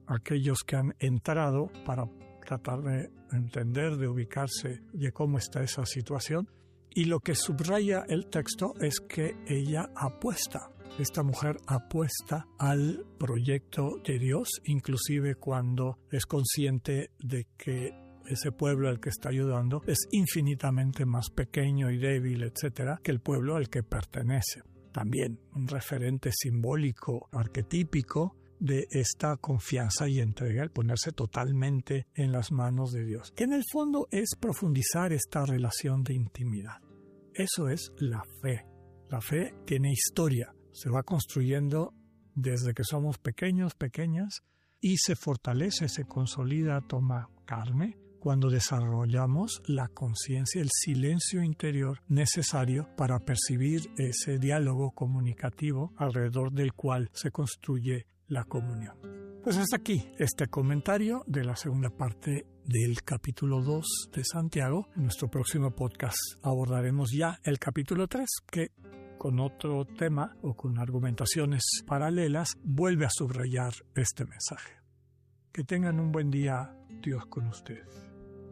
aquellos que han entrado para tratar de entender, de ubicarse de cómo está esa situación. Y lo que subraya el texto es que ella apuesta. Esta mujer apuesta al proyecto de Dios, inclusive cuando es consciente de que ese pueblo al que está ayudando es infinitamente más pequeño y débil, etcétera, que el pueblo al que pertenece. También un referente simbólico, arquetípico de esta confianza y entrega, el ponerse totalmente en las manos de Dios, que en el fondo es profundizar esta relación de intimidad. Eso es la fe. La fe tiene historia, se va construyendo desde que somos pequeños, pequeñas, y se fortalece, se consolida, toma carne, cuando desarrollamos la conciencia, el silencio interior necesario para percibir ese diálogo comunicativo alrededor del cual se construye la comunión. Pues hasta aquí este comentario de la segunda parte del capítulo 2 de Santiago. En nuestro próximo podcast abordaremos ya el capítulo 3, que con otro tema o con argumentaciones paralelas vuelve a subrayar este mensaje. Que tengan un buen día, Dios con ustedes.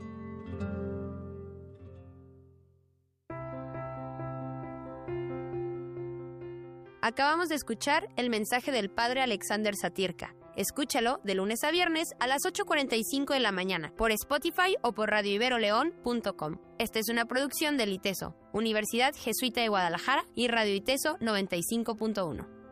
Acabamos de escuchar el mensaje del Padre Alexander Satirka. Escúchalo de lunes a viernes a las 8:45 de la mañana por Spotify o por radioiberoleón.com. Esta es una producción del ITESO, Universidad Jesuita de Guadalajara, y Radio ITESO 95.1.